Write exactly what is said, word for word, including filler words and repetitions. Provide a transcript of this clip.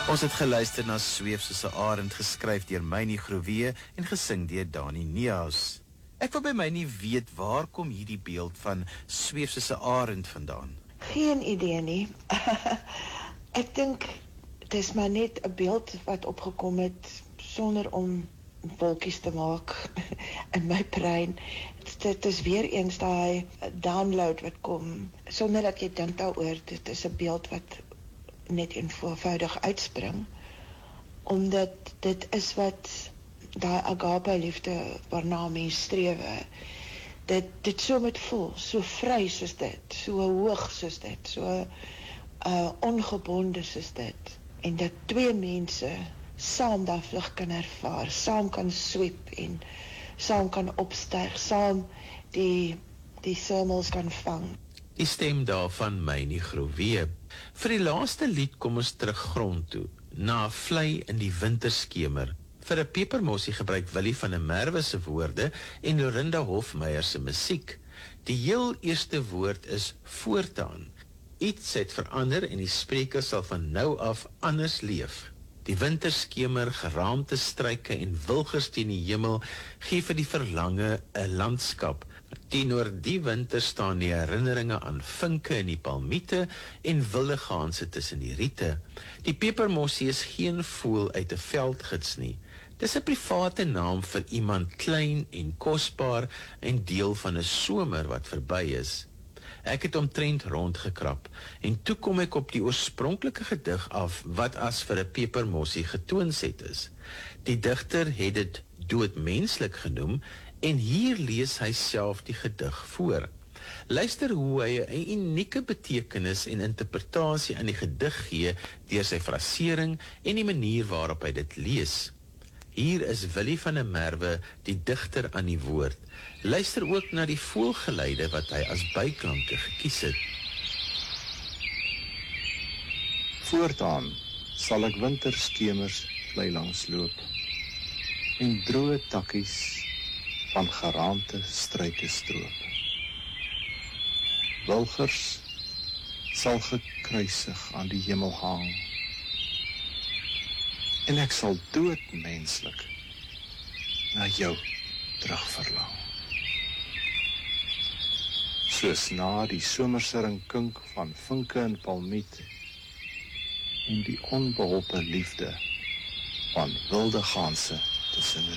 Ons het geluister na Sweef soos 'n arend, geskryf deur Mynie Groewe en gesing deur Dani Neus. Ek wil by Mynie weet, waar kom hierdie beeld van Sweef soos 'n arend vandaan? Geen idee nie. Ek dink dit is maar net 'n beeld wat opgekom het sonder om wolkies te maak in my brein. Dit is weer eens daai download wat kom sonder dat jy dink daaroor. Dit is 'n beeld wat net eenvoudig uitspring, omdat dit is wat daai agape liefde waarna mens strewe, dit, dit so moet voel, so vry soos dit, so hoog soos dit, so uh, ongebonde soos dit, en dat twee mense saam daai vlug kan ervaar, saam kan sweep en saam kan opstyg, saam die, die cirmels kan vang. Die stem daarvan Mynie Groewe. Vir die laaste lied kom ons terug grond toe, na 'n vlei in die winterskemer. Vir 'n pepermossie gebruik Willie van der Merwe se woorde en Lorinda Hofmeyer se musiek. Die heel eerste woord is voortaan. Iets het verander en die spreker sal van nou af anders leef. Die winterskemer, geraamte struike en wilgers teen die hemel gee vir die verlange 'n landskap. Teenoor die winter staan die herinneringe aan vinke in die palmiete en wilde ganse tussen die riete. Die pepermossie is geen voël uit 'n veldgids nie. Dis 'n private naam vir iemand klein en kosbaar en deel van 'n somer wat verby is. Ek het omtrent rondgekrap en toe kom ek op die oorspronklike gedig af wat as vir 'n pepermossie getoonset is. Die digter het dit doodmenslik genoem en hier lees hy self die gedig voor. Luister hoe hy 'n unieke betekenis en interpretasie aan die gedig gee deur sy frasering en die manier waarop hy dit lees. Hier is Willie van der Merwe, die digter aan die woord. Luister ook na die voëlgeluide wat hy as byklanke gekies het. Voortaan sal ek winterskemers vlei langs loop en droë takkies van geraamte struike stroop. Wilgers sal gekruisig aan die hemel hang en ek sal doodmenslik na jou terugverlang. Soos na die somerse rinkink van vinke en palmiet en die onbeholpe liefde van wilde ganse tussen